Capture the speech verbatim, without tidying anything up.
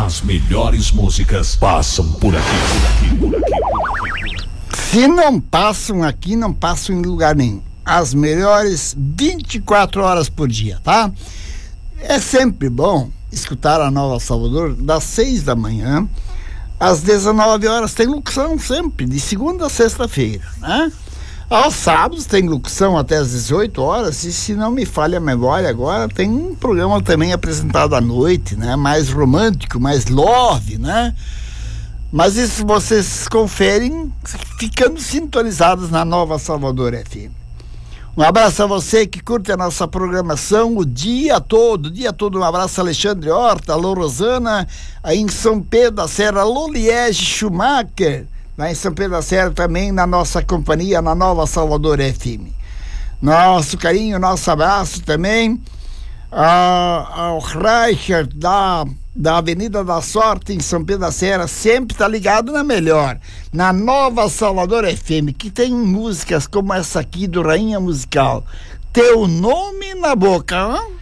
As melhores músicas passam por aqui, por aqui, por aqui, por aqui. Se não passam aqui, não passam em lugar nenhum. As melhores vinte e quatro horas por dia, tá? É sempre bom escutar a Nova Salvador das seis da manhã às dezenove horas. Tem locução sempre, de segunda a sexta-feira, né? Aos sábados tem locução até às dezoito horas, e se não me falha a memória agora, tem um programa também apresentado à noite, né? Mais romântico, mais love, né? Mas isso vocês conferem ficando sintonizados na Nova Salvador F M. Um abraço a você que curte a nossa programação o dia todo, o dia todo. Um abraço a Alexandre Horta, alô Rosana, aí em São Pedro da Serra, alô Liege Schumacher, lá em São Pedro da Serra também na nossa companhia, na Nova Salvador F M. Nosso carinho, nosso abraço também ao Reichert da, da Avenida da Sorte em São Pedro da Serra, sempre tá ligado na melhor, na Nova Salvador F M, que tem músicas como essa aqui do Rainha Musical, Teu Nome na Boca, hein?